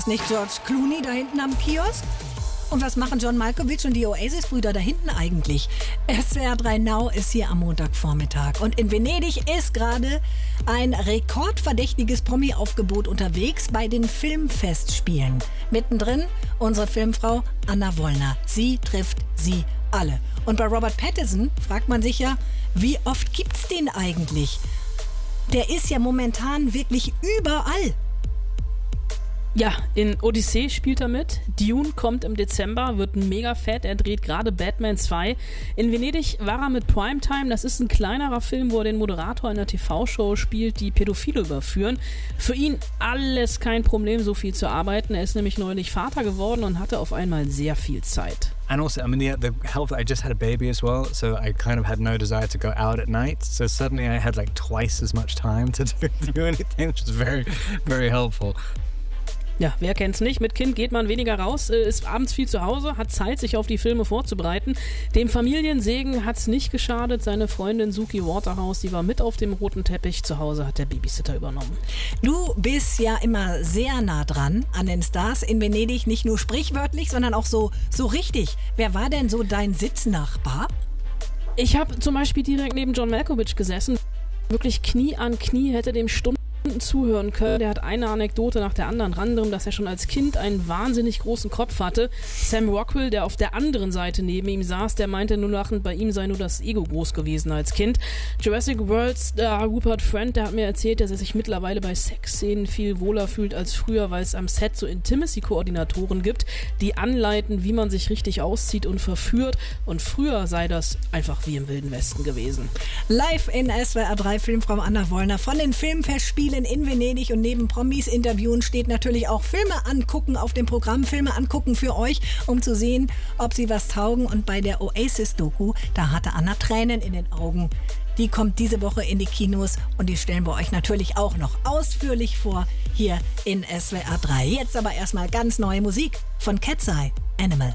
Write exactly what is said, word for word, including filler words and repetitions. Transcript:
Nicht George Clooney da hinten am Kiosk? Und was machen John Malkovich und die Oasis-Brüder da hinten eigentlich? S W R drei Now ist hier am Montagvormittag. Und in Venedig ist gerade ein rekordverdächtiges Promi-Aufgebot unterwegs bei den Filmfestspielen. Mittendrin unsere Filmfrau Anna Wollner. Sie trifft sie alle. Und bei Robert Pattinson fragt man sich ja, wie oft gibt's den eigentlich? Der ist ja momentan wirklich überall. Ja, in Odyssee spielt er mit. Dune kommt im Dezember, wird mega fett. Er dreht gerade Batman zwei. In Venedig war er mit Primetime. Das ist ein kleinerer Film, wo er den Moderator einer T V-Show spielt, die Pädophile überführen. Für ihn alles kein Problem, so viel zu arbeiten. Er ist nämlich neulich Vater geworden und hatte auf einmal sehr viel Zeit. And also, I mean, the, the health, I just had a baby as well, so I kind of had no desire to go out at night. So suddenly I had like twice as much time to do, do anything, which was very, very helpful. Ja, wer kennt's nicht? Mit Kind geht man weniger raus, ist abends viel zu Hause, hat Zeit, sich auf die Filme vorzubereiten. Dem Familiensegen hat's nicht geschadet. Seine Freundin Suki Waterhouse, die war mit auf dem roten Teppich. Zu Hause hat der Babysitter übernommen. Du bist ja immer sehr nah dran an den Stars in Venedig. Nicht nur sprichwörtlich, sondern auch so, so richtig. Wer war denn so dein Sitznachbar? Ich habe zum Beispiel direkt neben John Malkovich gesessen. Wirklich Knie an Knie, hätte dem Stunden zuhören können. Der hat eine Anekdote nach der anderen random, dass er schon als Kind einen wahnsinnig großen Kopf hatte. Sam Rockwell, der auf der anderen Seite neben ihm saß, der meinte nur lachend, bei ihm sei nur das Ego groß gewesen als Kind. Jurassic World Star Rupert Friend, der hat mir erzählt, dass er sich mittlerweile bei Sexszenen viel wohler fühlt als früher, weil es am Set so Intimacy-Koordinatoren gibt, die anleiten, wie man sich richtig auszieht und verführt. Und früher sei das einfach wie im Wilden Westen gewesen. Live in S W R drei Filmfrau Anna Wollner von den Filmfestspielen in Venedig, und neben Promis interviewen steht natürlich auch Filme angucken auf dem Programm. Filme angucken für euch, um zu sehen, ob sie was taugen. Und bei der Oasis-Doku, da hatte Anna Tränen in den Augen. Die kommt diese Woche in die Kinos und die stellen wir euch natürlich auch noch ausführlich vor hier in S W R drei. Jetzt aber erstmal ganz neue Musik von Cat's Eye, Animal.